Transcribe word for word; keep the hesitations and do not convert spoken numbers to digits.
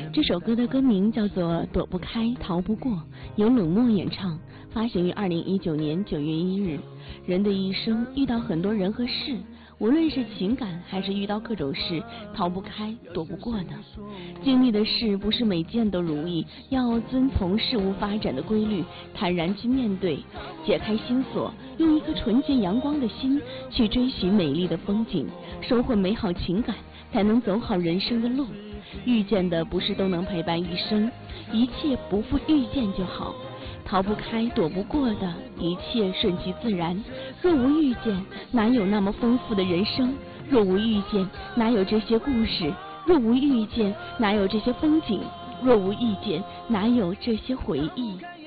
这首歌的歌名叫做《躲不开，逃不过》，由冷漠演唱，发行于二零一九年九月一日。人的一生遇到很多人和事，无论是情感还是遇到各种事，逃不开，躲不过的。经历的事不是每件都如意，要遵从事物发展的规律，坦然去面对，解开心锁，用一颗纯洁阳光的心去追寻美丽的风景，收获美好情感，才能走好人生的路。遇见的不是都能陪伴一生，一切不负遇见就好。逃不开，躲不过的，一切顺其自然。若无遇见，哪有那么丰富的人生？若无遇见，哪有这些故事？若无遇见，哪有这些风景？若无遇见，哪有这些回忆？